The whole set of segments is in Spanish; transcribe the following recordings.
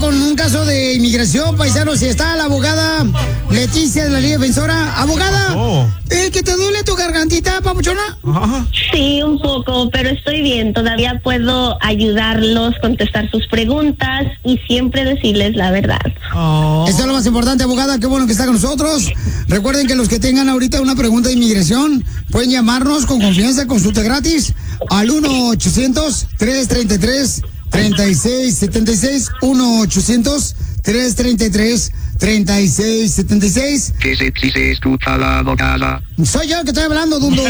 con un caso de inmigración, paisanos, y está la abogada Leticia de la Liga Defensora. Abogada, ¿que te duele tu gargantita, papuchona? Sí, un poco, pero estoy bien. Todavía puedo ayudarlos, contestar sus preguntas y siempre decirles la verdad. Eso es lo más importante, abogada. Qué bueno que está con nosotros. Recuerden que los que tengan ahorita una pregunta de inmigración pueden llamarnos con confianza, consulta gratis al 1-800-333-3676, 1-800-333-3676. Que se escucha la abogada. Soy yo el que estoy hablando, Dundo.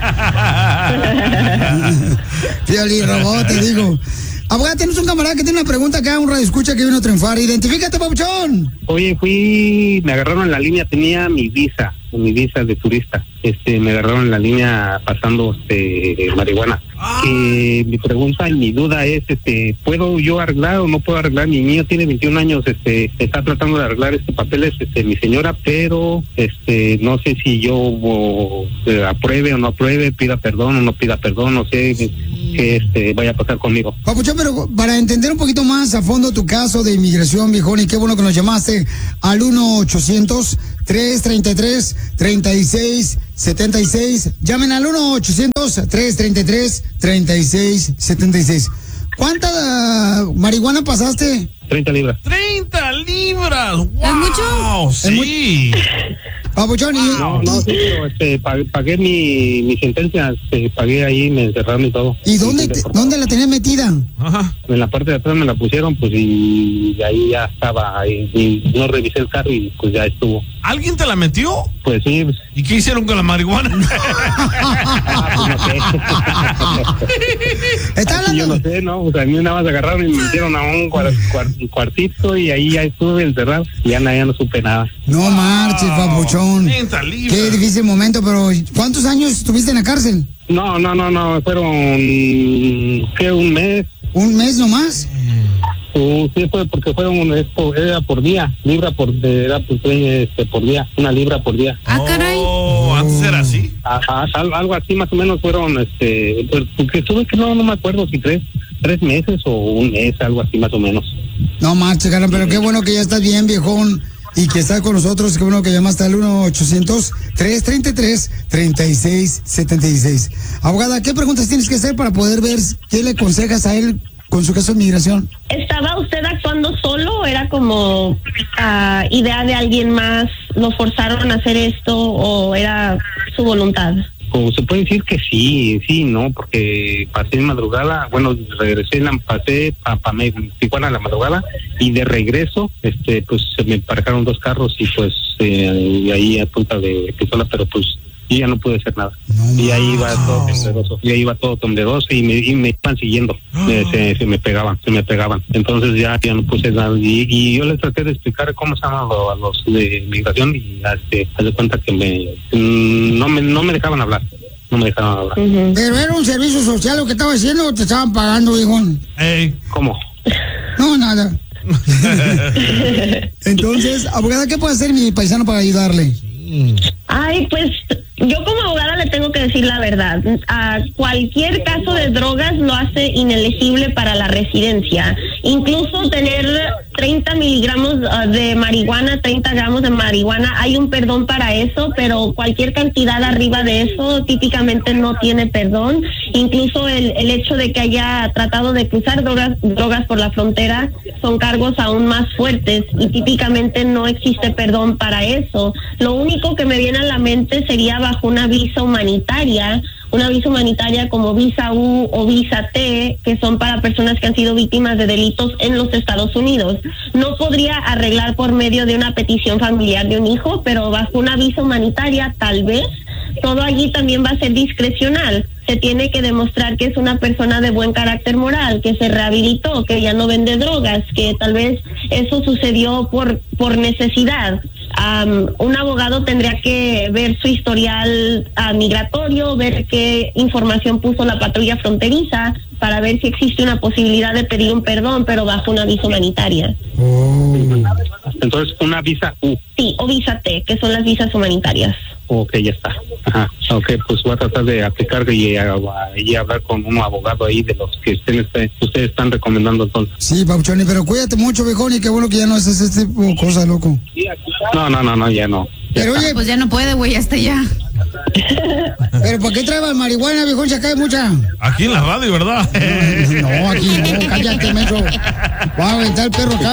Pioli Robot, te digo. Abogada, tenemos un camarada que tiene una pregunta acá, un radioescucha que vino a triunfar. Identifícate, papuchón. Oye, me agarraron en la línea, tenía mi visa de turista. Me agarraron en la línea pasando marihuana. Mi pregunta y mi duda es, ¿puedo yo arreglar o no puedo arreglar? Mi niño tiene 21 años, está tratando de arreglar papeles, mi señora, pero no sé si yo apruebe o no apruebe, pida perdón o no pida perdón, no sé qué vaya a pasar conmigo. Papuchón, pero para entender un poquito más a fondo tu caso de inmigración, viejón, y qué bueno que nos llamaste al 1-800-333-3676. Llamen al 1-800-333-3676. ¿Cuánta marihuana pasaste? 30 libras. ¡30 libras! ¡Wow! ¿Es mucho? Sí. Papuchón, No, sí, pero pagué mi sentencia, pagué ahí, me encerraron y todo. ¿Y dónde la tenías metida? Ajá. En la parte de atrás me la pusieron, pues, y ahí ya estaba, y no revisé el carro y pues ya estuvo. ¿Alguien te la metió? Pues sí. ¿Y qué hicieron con la marihuana? ¿Está hablando? Yo no sé, ¿no? O sea, a mí nada más agarraron y me metieron a un cuartito y ahí ya estuve encerrado y ya no supe nada. No marches, papuchón. 30 libras. Qué difícil momento, pero ¿cuántos años estuviste en la cárcel? No, fueron, ¿qué? ¿Un mes? ¿Un mes nomás? Sí, fue porque era por día, por día, 1 libra por día. Ah, caray. ¿Antes era así? Algo así más o menos fueron, porque estuve que no me acuerdo si 3 meses o un mes, algo así más o menos. No marches, cara, pero qué bueno que ya estás bien, viejón, y que estás con nosotros. Qué bueno que llamaste al 1-800-333-3676. Abogada, ¿qué preguntas tienes que hacer para poder ver qué le aconsejas a él con su caso de migración? ¿Estaba usted actuando solo o era como idea de alguien más? ¿Lo forzaron a hacer esto o era su voluntad? Pues se puede decir que sí, ¿no? Porque pasé en madrugada, regresé, pasé para Tijuana a la madrugada y de regreso, pues se me pararon 2 carros y pues y ahí a punta de pistola, pero pues yo ya no pude hacer nada. Y ahí iba todo tembleroso, y me iban siguiendo, se me pegaban. Entonces ya no puse nada. Y yo les traté de explicar cómo se llaman a los de migración y haz de cuenta que no me dejaban hablar. Uh-huh. Pero era un servicio social lo que estaba haciendo, o te estaban pagando, hijo. ¿Cómo? No, nada. Entonces, abogada, ¿qué puede hacer mi paisano para ayudarle? Ay, pues yo como abogada le tengo que decir la verdad. Cualquier caso de drogas lo hace inelegible para la residencia. Incluso tener 30 miligramos de marihuana, 30 gramos de marihuana, hay un perdón para eso, pero cualquier cantidad arriba de eso típicamente no tiene perdón. Incluso el hecho de que haya tratado de cruzar drogas por la frontera son cargos aún más fuertes y típicamente no existe perdón para eso. Lo único que me viene a la mente sería bajo una visa humanitaria como visa U o visa T, que son para personas que han sido víctimas de delitos en los Estados Unidos. No podría arreglar por medio de una petición familiar de un hijo, pero bajo una visa humanitaria tal vez. Todo allí también va a ser discrecional. Se tiene que demostrar que es una persona de buen carácter moral, que se rehabilitó, que ya no vende drogas, que tal vez eso sucedió por necesidad. Un abogado tendría que ver su historial migratorio, ver qué información puso la patrulla fronteriza para ver si existe una posibilidad de pedir un perdón, pero bajo una visa humanitaria. Entonces, una visa U. Sí, o visa T, que son las visas humanitarias. Ok, ya está. Ajá. Ok, pues voy a tratar de aplicar y hablar con un abogado ahí de los que ustedes están recomendando entonces. Sí, Pauchoni, pero cuídate mucho, viejón, y qué bueno que ya no haces este tipo de cosas, loco. No, ya no. Pero oye, Pues ya no puede, güey, hasta ya. pero ¿por qué traes marihuana, viejón? Se cae mucha. Aquí en la radio, ¿verdad? No, aquí no, cállate, menso. Va a aventar el perro acá.